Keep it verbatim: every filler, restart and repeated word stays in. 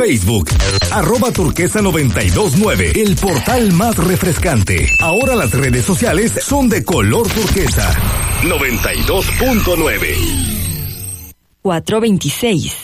Facebook, arroba turquesa noventa y dos nueve, el portal más refrescante. Ahora las redes sociales son de color turquesa. noventa y dos punto nueve. cuatrocientos veintiséis.